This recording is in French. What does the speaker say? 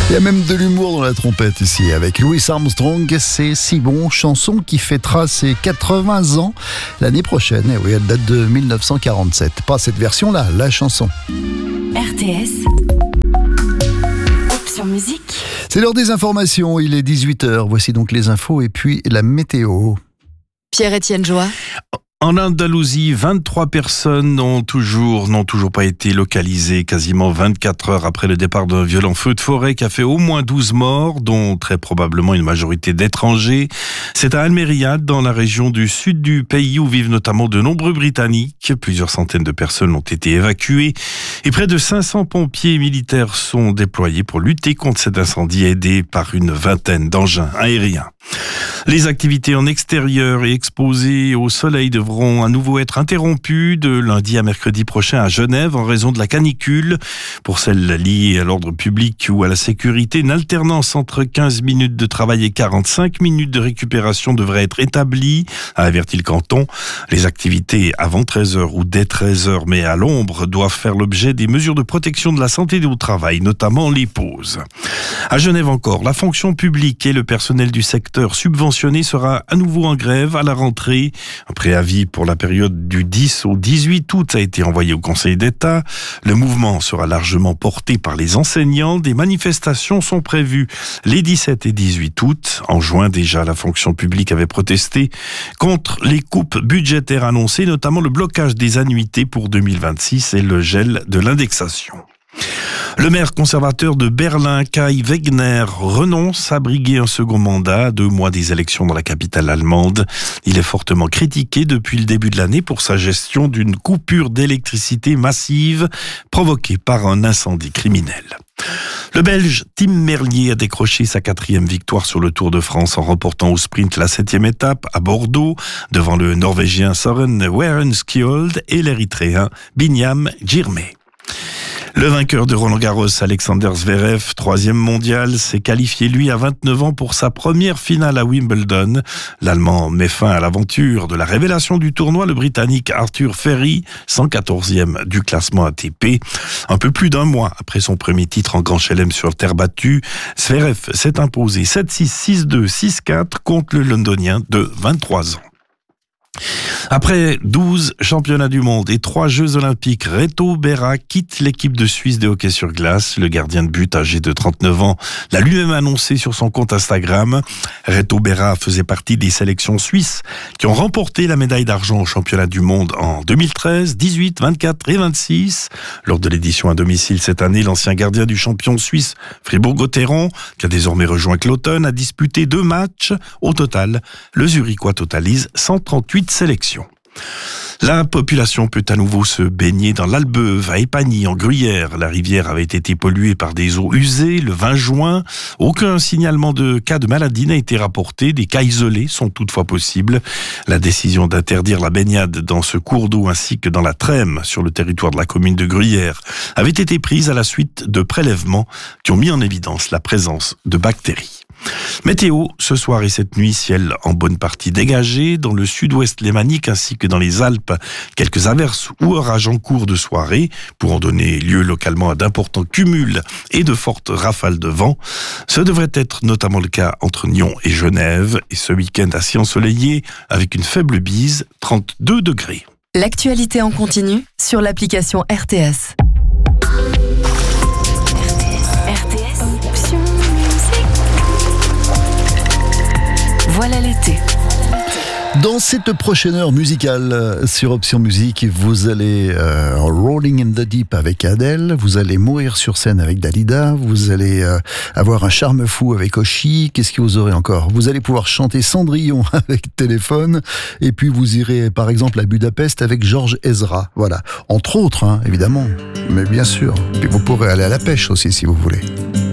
Il y a même de l'humour dans la trompette ici avec Louis Armstrong. C'est si bon, chanson qui fêtera ses 80 ans l'année prochaine. Et oui, elle date de 1947. Pas cette version-là, la chanson. RTS, Option Musique. C'est l'heure des informations, il est 18h. Voici donc les infos et puis la météo. Pierre-Étienne Joie. En Andalousie, 23 personnes n'ont toujours pas été localisées, quasiment 24 heures après le départ d'un violent feu de forêt qui a fait au moins 12 morts, dont très probablement une majorité d'étrangers. C'est à Almería, dans la région du sud du pays, où vivent notamment de nombreux Britanniques. Plusieurs centaines de personnes ont été évacuées et près de 500 pompiers et militaires sont déployés pour lutter contre cet incendie, aidés par une vingtaine d'engins aériens. Les activités en extérieur et exposées au soleil devront à nouveau être interrompues de lundi à mercredi prochain à Genève en raison de la canicule. Pour celles liées à l'ordre public ou à la sécurité, une alternance entre 15 minutes de travail et 45 minutes de récupération devrait être établie, a averti le canton. Les activités avant 13h ou dès 13h mais à l'ombre doivent faire l'objet des mesures de protection de la santé au travail, notamment les pauses. À Genève encore, la fonction publique et le personnel du secteur subventionné sera à nouveau en grève à la rentrée. Un préavis pour la période du 10 au 18 août a été envoyé au Conseil d'État. Le mouvement sera largement porté par les enseignants. Des manifestations sont prévues les 17 et 18 août. En juin déjà, la fonction publique avait protesté contre les coupes budgétaires annoncées, notamment le blocage des annuités pour 2026 et le gel de l'indexation. Le maire conservateur de Berlin, Kai Wegner, renonce à briguer un second mandat à 2 mois des élections dans la capitale allemande. Il est fortement critiqué depuis le début de l'année pour sa gestion d'une coupure d'électricité massive provoquée par un incendie criminel. Le Belge Tim Merlier a décroché sa 4e victoire sur le Tour de France en remportant au sprint la 7e étape à Bordeaux devant le Norvégien Søren Werenskiold et l'Érythréen Binyam Girmay. Le vainqueur de Roland-Garros, Alexander Zverev, 3e mondial, s'est qualifié lui à 29 ans pour sa première finale à Wimbledon. L'Allemand met fin à l'aventure de la révélation du tournoi, le Britannique Arthur Ferry, 114e du classement ATP. Un peu plus d'un mois après son premier titre en Grand Chelem sur terre battue, Zverev s'est imposé 7-6, 6-2, 6-4 contre le Londonien de 23 ans. Après 12 championnats du monde et 3 Jeux olympiques, Reto Berra quitte l'équipe de Suisse de hockey sur glace. Le gardien de but âgé de 39 ans l'a lui-même annoncé sur son compte Instagram. Reto Berra faisait partie des sélections suisses qui ont remporté la médaille d'argent au championnat du monde en 2013, 18, 24 et 26. Lors de l'édition à domicile cette année, l'ancien gardien du champion suisse Fribourg-Gotteron, qui a désormais rejoint Cloton, a disputé 2 matchs. Au total, le Zurichois totalise 138 sélections. La population peut à nouveau se baigner dans l'Albeuve, à Épagny, en Gruyère. La rivière avait été polluée par des eaux usées le 20 juin. Aucun signalement de cas de maladie n'a été rapporté. Des cas isolés sont toutefois possibles. La décision d'interdire la baignade dans ce cours d'eau ainsi que dans la Trême, sur le territoire de la commune de Gruyère, avait été prise à la suite de prélèvements qui ont mis en évidence la présence de bactéries. Météo, ce soir et cette nuit, ciel en bonne partie dégagé. Dans le sud-ouest lémanique ainsi que dans les Alpes, quelques averses ou orages en cours de soirée pourront donner lieu localement à d'importants cumuls et de fortes rafales de vent. Ce devrait être notamment le cas entre Nyon et Genève. Et ce week-end assez ensoleillé avec une faible bise, 32 degrés. L'actualité en continu sur l'application RTS. Voilà l'été. Dans cette prochaine heure musicale sur Option Musique, vous allez Rolling in the Deep avec Adele, vous allez Mourir sur scène avec Dalida, vous allez avoir un charme fou avec Oshi. Qu'est-ce que vous aurez encore? Vous allez pouvoir chanter Cendrillon avec Téléphone, et puis vous irez par exemple à Budapest avec Georges Ezra. Voilà, entre autres, hein, évidemment, mais bien sûr. Puis vous pourrez aller à la pêche aussi si vous voulez.